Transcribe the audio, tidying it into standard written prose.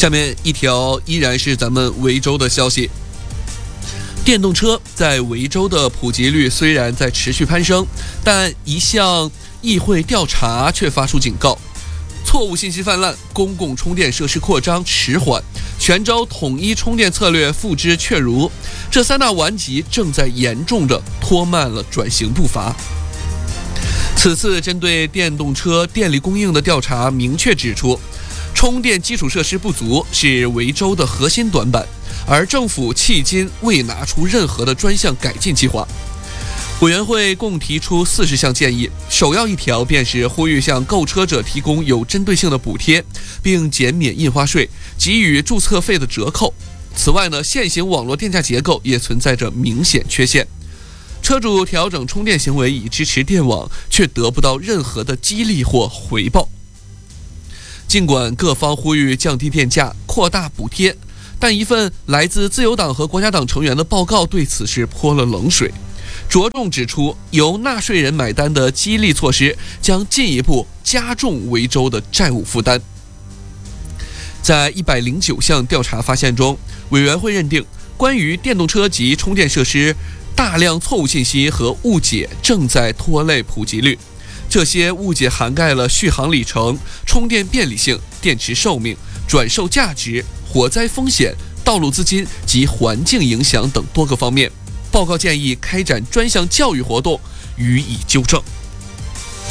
下面一条依然是咱们维州的消息。电动车在维州的普及率虽然在持续攀升，但一项议会调查却发出警告：错误信息泛滥，公共充电设施扩张迟缓，全州统一充电策略付之阙如。这三大顽疾正在严重地拖慢了转型步伐。此次针对电动车电力供应的调查明确指出，充电基础设施不足是维州的核心短板，而政府迄今未拿出任何的专项改进计划。委员会共提出40项建议，首要一条便是呼吁向购车者提供有针对性的补贴，并减免印花税，给予注册费的折扣。此外呢，现行网络电价结构也存在着明显缺陷，车主调整充电行为以支持电网，却得不到任何的激励或回报。尽管各方呼吁降低电价、扩大补贴，但一份来自自由党和国家党成员的报告对此事泼了冷水，着重指出由纳税人买单的激励措施将进一步加重维州的债务负担。在109项调查发现中，委员会认定关于电动车及充电设施大量错误信息和误解正在拖累普及率。这些误解涵盖了续航里程、充电便利性、电池寿命、转售价值、火灾风险、道路资金及环境影响等多个方面。报告建议开展专项教育活动，予以纠正。